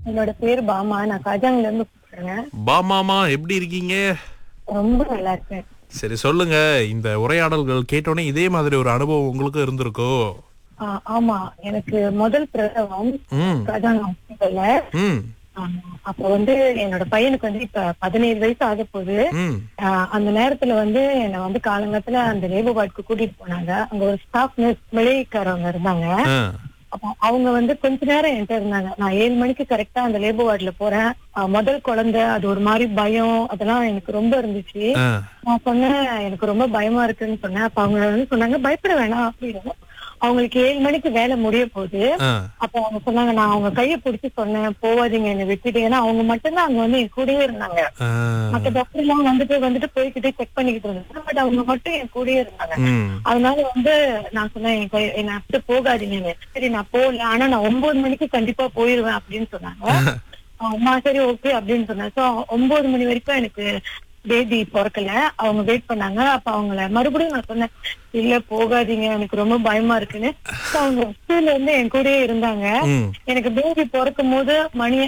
என்னோட பேரு பாமா. நான் காஜாங்ல இருந்து கூப்பிடுறேன். பாமாமா எப்படி இருக்கீங்க? ரொம்ப நல்லா இருக்கேன். சரி சொல்லுங்க. இந்த உரையாடல்கள் கேட்டோனே இதே மாதிரி ஒரு அனுபவம் உங்களுக்கு இருந்திருக்கோ? ஆமா, எனக்கு முதல் பிரசவம் ம். காஜாங் ஹாஸ்பிட்டல்ல. ம். அப்ப வந்து என்னோட பையனுக்கு வந்து இப்ப 17 வயசு ஆக போகுது. ம். அந்த நேரத்துல வந்து என்ன வந்து காலங்கத்துல அந்த லேபர் வார்டுக்கு கூட்டிட்டு போனாங்க. அங்க ஒரு ஸ்டாஃப் நர்ஸ் மளிகைக்காரவங்க இருந்தாங்க. ஆ. அப்ப அவங்க வந்து கொஞ்ச நேரம் என்கிட்ட இருந்தாங்க. நான் 7 மணிக்கு கரெக்டா அந்த லேபர் வார்டுல போறேன். முதல் குழந்தை, அது ஒரு மாதிரி பயம், அதெல்லாம் எனக்கு ரொம்ப இருந்துச்சு. ஆ. நான் சொன்னேன், எனக்கு ரொம்ப பயமா இருக்குன்னு சொன்னேன். அப்ப அவங்க வந்து சொன்னாங்க, பயப்பட வேணாம் அப்படின்னு. அவங்களுக்கு 7 மணிக்கு வேலை முடிய போகுது. ஆ. அப்ப அவங்க சொன்னாங்க, நான் அவங்க கையை பிடிச்சு சொன்னேன், போவாதீங்க என்னை விட்டுட்டு. ஏன்னா அவங்க மட்டும்தான் அங்க வந்து என் கூடயே இருந்தாங்க. ஆ. மத்த டாக்டர் எல்லாம் வந்துட்டு போய்கிட்டே செக் பண்ணிக்கிட்டு இருந்தாங்க. பட் அவங்க மட்டும் என் கூடயே இருந்தாங்க. ம். அதனால வந்து நான் சொன்னேன், என்னை அப்படி போகாதீங்க. சரி நான் போகல, ஆனா நான் 9 மணிக்கு கண்டிப்பா போயிருவேன் அப்படின்னு சொன்னாங்க. அம்மா சரி ஓகே அப்படின்னு சொன்னேன். சோ 9 மணி வரைக்கும் எனக்கு பேபி பிறக்கல. அவங்க வெயிட் பண்ணாங்க. அப்ப அவங்கள மறுபடியும் நான் சொன்னேன், இல்ல போகாதீங்க, எனக்கு ரொம்ப பயமா இருக்குன்னு. அவங்க ஸ்கூல்ல இருந்து என் கூடயே இருந்தாங்க. ம். எனக்கு பேபி பிறக்கும் போது மணி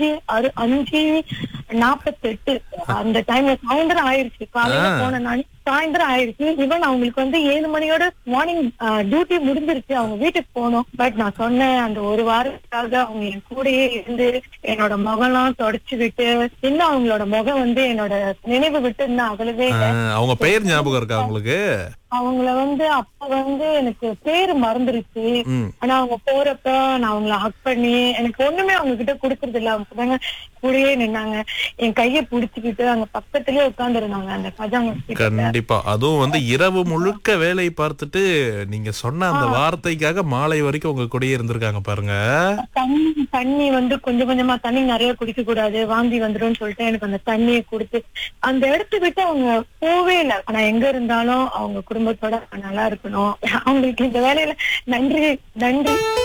5:48 அந்த டைம்ல சாயந்தரம் ஆயிருச்சு. காலையில போன நான் சாயந்தரம் ஆயிருச்சு. ஈவன் அவங்களுக்கு வந்து 7 மணியோட மார்னிங் டியூட்டி முடிஞ்சிருச்சு. அவங்க வீட்டுக்கு போகணும். பட் நான் சொன்னேன், அந்த ஒரு வாரத்துக்காக அவங்க என் கூடயே இருந்து என்னோட முகம்லாம் தொடச்சு விட்டு, இன்னும் அவங்களோட முகம் வந்து என்னோட நினைவு விட்டு இன்னும் அகலவே இல்லை. அவங்க பெயர் ஞாபகம் இருக்கா உங்களுக்கு? அவங்கள வந்து அப்ப வந்து எனக்கு பேரு மறந்துருச்சு. ம். ஆனா அவங்க போறப்ப நான் அவங்கள ஹக் பண்ணி, எனக்கு ஒண்ணுமே அவங்க கிட்ட குடுக்கறது இல்ல. அவங்க சொன்னாங்க, கூடயே நின்னாங்க, என் கைய புடிச்சுக்கிட்டு அங்க பக்கத்துலயே உட்கார்ந்து இருந்தாங்க அந்த கஜாங் ஹாஸ்பிட்டல்ல. கண்டிப்பா. அதுவும் வந்து இரவு முழுக்க வேலை பார்த்துட்டு நீங்க சொன்ன அந்த வார்த்தைக்காக மாலை வரைக்கும் உங்க கூடயே இருந்திருக்காங்க பாருங்க. தண்ணி வந்து கொஞ்சம் கொஞ்சமா தண்ணி நிறைய குடிக்க கூடாது, வாந்தி வந்துடும் சொல்லிட்டு எனக்கு அந்த தண்ணியை கொடுத்து அந்த இடத்த விட்டு அவங்க போவே இல்லை. ஆனா எங்க இருந்தாலும் அவங்க குடும்பத்தோட நல்லா இருக்கணும். அவங்களுக்கு இந்த வேலையில நன்றி நன்றி.